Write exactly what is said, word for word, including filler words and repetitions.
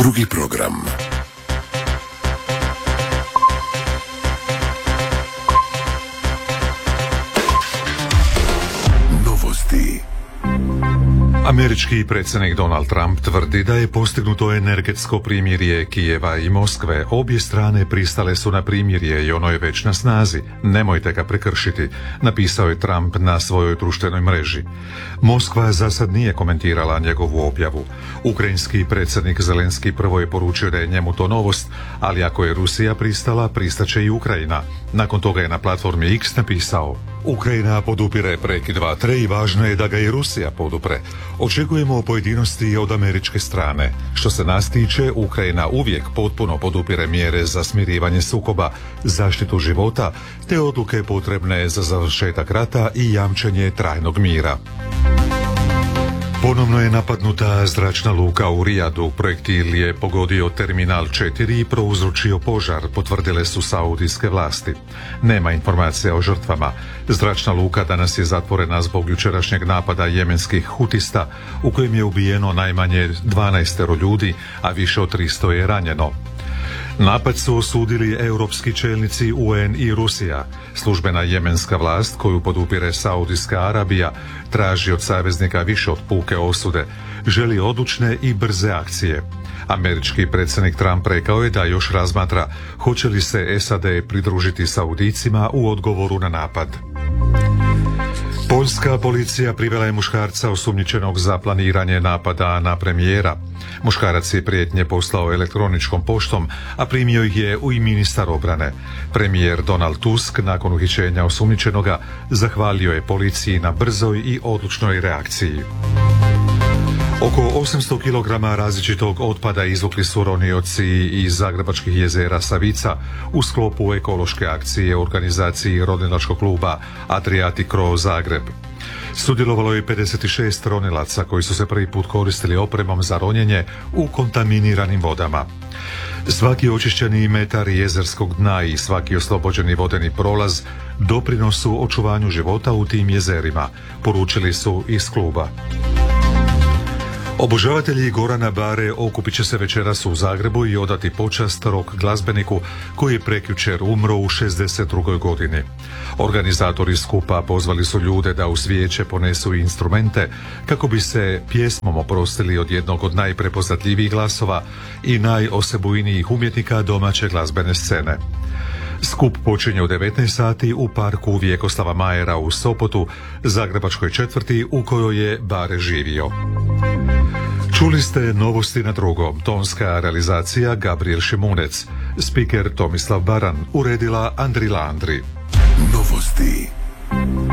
Drugi program. Novosti. Američki predsjednik Donald Trump tvrdi da je postignuto energetsko primirje Kijeva i Moskve. Obje strane pristale su na primirje i ono je već na snazi. Nemojte ga prekršiti, napisao je Trump na svojoj društvenoj mreži. Moskva za sad nije komentirala njegovu objavu. Ukrajinski predsjednik Zelenski prvo je poručio da je njemu to novost, ali ako je Rusija pristala, pristaće i Ukrajina. Nakon toga je na platformi X napisao: Ukrajina podupire prekid vatre i važno je da ga i Rusija podupre. Očekujemo pojedinosti od američke strane. Što se nas tiče, Ukrajina uvijek potpuno podupire mjere za smirivanje sukoba, zaštitu života, te odluke potrebne za završetak rata i jamčenje trajnog mira. Ponovno je napadnuta zračna luka u Rijadu. Projektil je pogodio terminal četiri i prouzročio požar, potvrdile su saudijske vlasti. Nema informacija o žrtvama. Zračna luka danas je zatvorena zbog jučerašnjeg napada jemenskih hutista, u kojem je ubijeno najmanje dvanaestero ljudi, a više od tristo je ranjeno. Napad su osudili europski čelnici U N i Rusija. Službena jemenska vlast, koju podupire Saudijska Arabija, traži od saveznika više od puke osude. Želi odlučne i brze akcije. Američki predsjednik Trump rekao je da još razmatra hoće li se S A D pridružiti Saudijcima u odgovoru na napad. Poljska policija privela je muškarca osumnjičenog za planiranje napada na premijera. Muškarac je prijetnje poslao elektroničkom poštom, a primio ih je i ministar obrane. Premijer Donald Tusk nakon uhićenja osumnjičenoga zahvalio je policiji na brzoj i odlučnoj reakciji. Oko osamsto kilograma različitog otpada izvukli su ronioci iz zagrebačkih jezera Savica u sklopu ekološke akcije u organizaciji ronilačkog kluba Adriatic Cross Zagreb. Sudjelovalo je pedeset šest ronilaca koji su se prvi put koristili opremom za ronjenje u kontaminiranim vodama. Svaki očišćeni metar jezerskog dna i svaki oslobođeni vodeni prolaz doprinosu očuvanju života u tim jezerima, poručili su iz kluba. Obožavatelji Gorana Bare okupit će se večeras u Zagrebu i odati počast rock glazbeniku koji je prekjučer umro u šezdeset drugoj godini. Organizatori skupa pozvali su ljude da uz vijeće ponesu instrumente kako bi se pjesmom oprostili od jednog od najprepoznatljivijih glasova i najosebujnijih umjetnika domaće glazbene scene. Skup počinje u devetnaest sati u parku Vjekoslava Majera u Sopotu, zagrebačkoj četvrti u kojoj je Bare živio. Čuli ste novosti na drugom. Tonska realizacija Gabriel Šimunec. Spiker Tomislav Baran. Uredila Andrila Andri. Novosti.